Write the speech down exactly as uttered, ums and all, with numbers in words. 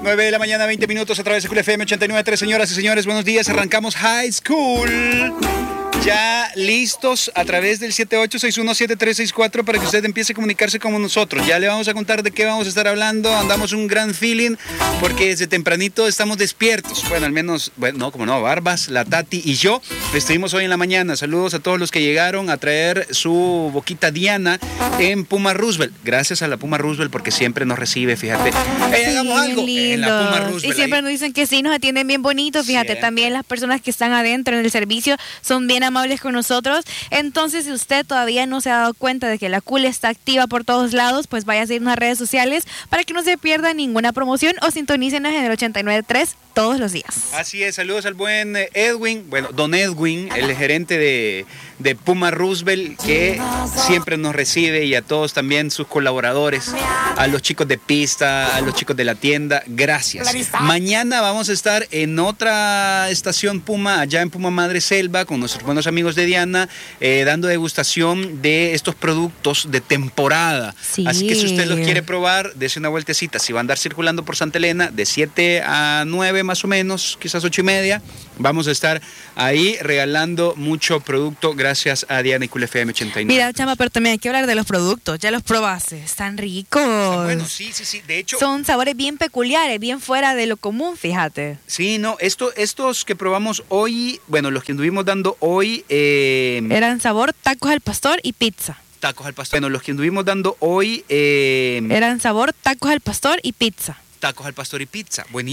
nueve de la mañana, veinte minutos a través de Cool F M ochenta y nueve punto tres. Señoras y señores, buenos días. Arrancamos High School. Ya listos a través del siete ocho seis uno siete tres seis cuatro para que usted empiece a comunicarse con nosotros. Ya le vamos a contar de qué vamos a estar hablando. Andamos un gran feeling porque desde tempranito estamos despiertos. Bueno, al menos, bueno, no, como no, Barbas, la Tati y yo estuvimos hoy en la mañana. Saludos a todos los que llegaron a traer su boquita Diana en Puma Roosevelt. Gracias a la Puma Roosevelt porque siempre nos recibe, fíjate. Eh, hagamos Sí, algo en la Puma Roosevelt. Y siempre ahí. nos dicen que sí, nos atienden bien bonito, fíjate. Siempre. También las personas que están adentro en el servicio son bien amables con nosotros. Entonces, si usted todavía no se ha dado cuenta de que la Cool está activa por todos lados, pues vaya a seguir las redes sociales para que no se pierda ninguna promoción o sintonícenos en el ochenta y nueve punto tres todos los días. Así es, saludos al buen Edwin, bueno, don Edwin, el gerente de, de Puma Roosevelt, que siempre nos recibe, y a todos también sus colaboradores, a los chicos de pista, a los chicos de la tienda, gracias. Mañana vamos a estar en otra estación Puma, allá en Puma Madre Selva, con nuestros buenos amigos de Diana, eh, dando degustación de estos productos de temporada. Sí. Así que si usted los quiere probar, dése una vueltecita. Si va a andar circulando por Santa Elena, de siete a nueve más o menos, quizás ocho y media, vamos a estar ahí regalando mucho producto gracias a Diana y Cool F M ochenta y nueve. Mira, chama, pero también hay que hablar de los productos. Ya los probaste, están ricos. Bueno, sí, sí, sí. De hecho, son sabores bien peculiares, bien fuera de lo común, fíjate. Sí, no, esto, estos que probamos hoy, bueno, los que anduvimos dando hoy... Eh, eran sabor tacos al pastor y pizza. Tacos al pastor. Bueno, los que anduvimos dando hoy... Eh, eran sabor tacos al pastor y pizza. Tacos al pastor y pizza. Buenísimo.